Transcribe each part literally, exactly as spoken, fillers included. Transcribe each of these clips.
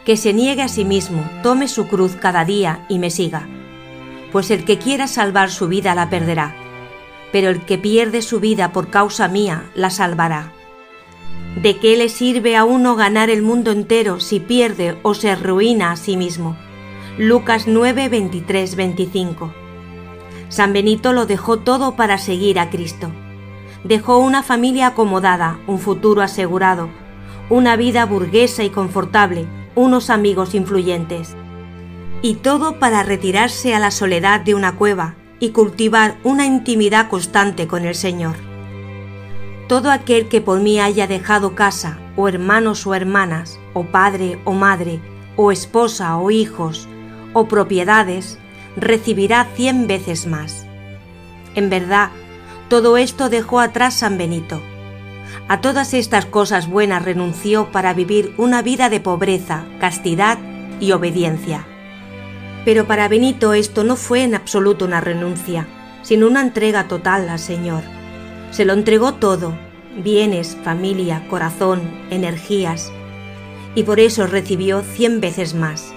que se niegue a sí mismo, tome su cruz cada día y me siga. Pues el que quiera salvar su vida la perderá, pero el que pierde su vida por causa mía la salvará. ¿De qué le sirve a uno ganar el mundo entero si pierde o se arruina a sí mismo? Lucas nueve, veintitrés, veinticinco. San Benito lo dejó todo para seguir a Cristo. Dejó una familia acomodada, un futuro asegurado, una vida burguesa y confortable, unos amigos influyentes. Y todo para retirarse a la soledad de una cueva y cultivar una intimidad constante con el Señor. Todo aquel que por mí haya dejado casa, o hermanos o hermanas, o padre o madre, o esposa o hijos, o propiedades, recibirá cien veces más. En verdad, todo esto dejó atrás San Benito. A todas estas cosas buenas renunció para vivir una vida de pobreza, castidad y obediencia. Pero para Benito esto no fue en absoluto una renuncia, sino una entrega total al Señor. Se lo entregó todo, bienes, familia, corazón, energías, y por eso recibió cien veces más.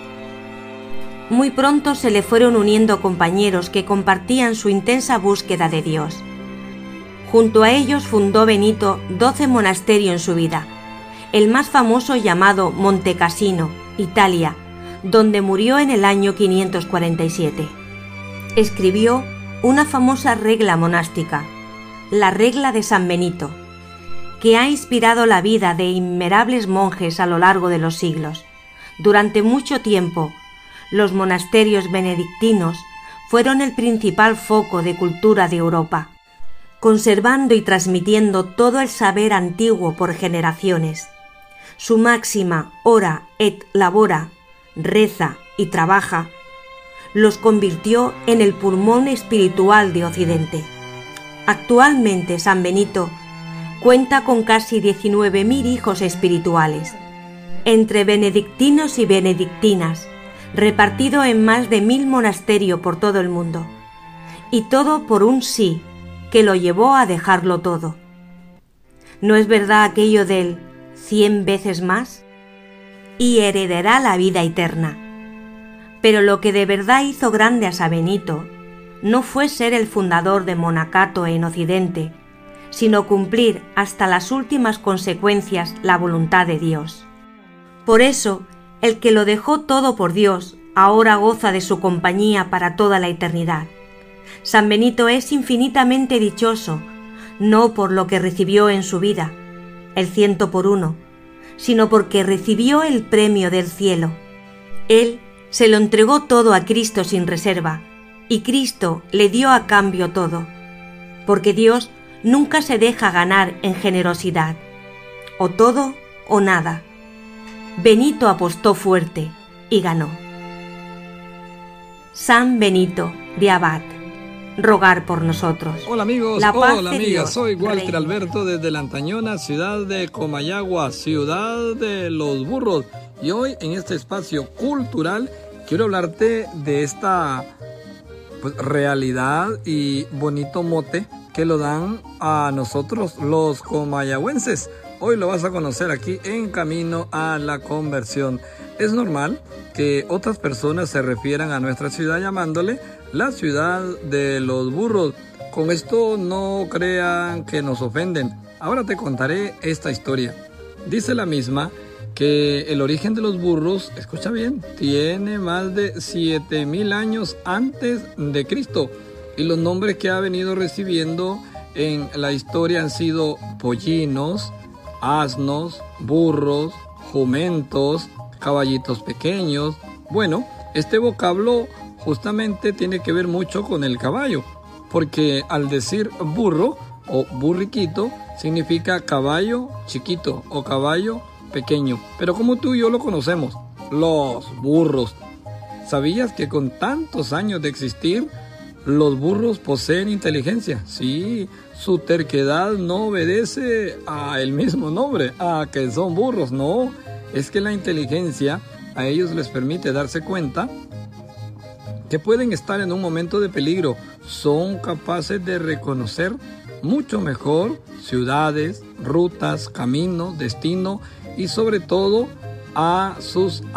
Muy pronto se le fueron uniendo compañeros que compartían su intensa búsqueda de Dios. Junto a ellos fundó Benito doce monasterios en su vida, el más famoso llamado Monte Cassino, Italia, donde murió en el año quinientos cuarenta y siete. Escribió una famosa regla monástica, la regla de San Benito, que ha inspirado la vida de innumerables monjes a lo largo de los siglos. Durante mucho tiempo, los monasterios benedictinos fueron el principal foco de cultura de Europa, conservando y transmitiendo todo el saber antiguo por generaciones. Su máxima ora et labora, reza y trabaja, los convirtió en el pulmón espiritual de Occidente. Actualmente San Benito cuenta con casi diecinueve mil hijos espirituales, entre benedictinos y benedictinas, repartido en más de mil monasterios por todo el mundo, y todo por un sí que lo llevó a dejarlo todo. ¿No es verdad aquello del cien veces más? Y heredará la vida eterna. Pero lo que de verdad hizo grande a San Benito no fue ser el fundador de monacato en Occidente, sino cumplir hasta las últimas consecuencias la voluntad de Dios. Por eso, el que lo dejó todo por Dios, ahora goza de su compañía para toda la eternidad. San Benito es infinitamente dichoso, no por lo que recibió en su vida, el ciento por uno, sino porque recibió el premio del cielo. Él se lo entregó todo a Cristo sin reserva, y Cristo le dio a cambio todo, porque Dios nunca se deja ganar en generosidad, o todo o nada. Benito apostó fuerte y ganó. San Benito de Abad, rogar por nosotros. Hola amigos, La paz hola de amigas, Dios, soy Walter Reina. Alberto desde la antañona ciudad de Comayagua, ciudad de los burros. Y hoy en este espacio cultural quiero hablarte de esta pues, realidad y bonito mote que lo dan a nosotros los comayagüenses. Hoy lo vas a conocer aquí en Camino a la Conversión. Es normal que otras personas se refieran a nuestra ciudad llamándole la ciudad de los burros. Con esto no crean que nos ofenden. Ahora te contaré esta historia. Dice la misma que el origen de los burros, escucha bien, tiene más de siete mil años antes de Cristo. Y los nombres que ha venido recibiendo en la historia han sido pollinos, asnos, burros, jumentos, caballitos pequeños. Bueno, este vocablo justamente tiene que ver mucho con el caballo, porque al decir burro o burriquito significa caballo chiquito o caballo pequeño. Pero como tú y yo lo conocemos, los burros. ¿Sabías que con tantos años de existir, los burros poseen inteligencia? Sí, su terquedad no obedece a el mismo nombre, a que son burros, no. Es que la inteligencia a ellos les permite darse cuenta que pueden estar en un momento de peligro. Son capaces de reconocer mucho mejor ciudades, rutas, caminos, destino y sobre todo a sus